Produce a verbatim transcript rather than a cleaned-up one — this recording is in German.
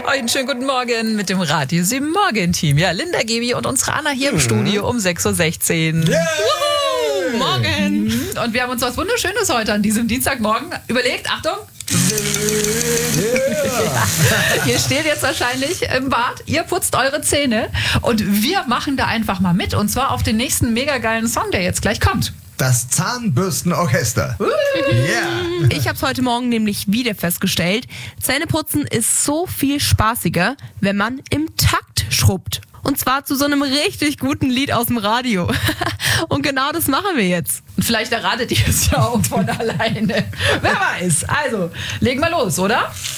Einen schönen guten Morgen mit dem Radio sieben Morgen-Team. Ja, Linda, Gebi und unsere Anna hier im Studio um sechs Uhr sechzehn. Yeah. Wuhu, morgen! Und wir haben uns was Wunderschönes heute an diesem Dienstagmorgen überlegt. Achtung! Yeah. Ihr steht jetzt wahrscheinlich im Bad, ihr putzt eure Zähne und wir machen da einfach mal mit und zwar auf den nächsten mega geilen Song, der jetzt gleich kommt. Das Zahnbürstenorchester. Yeah. Ich habe es heute Morgen nämlich wieder festgestellt. Zähneputzen ist so viel spaßiger, wenn man im Takt schrubbt. Und zwar zu so einem richtig guten Lied aus dem Radio. Und genau das machen wir jetzt. Und vielleicht erratet ihr es ja auch von alleine. Wer weiß. Also, legen wir los, oder?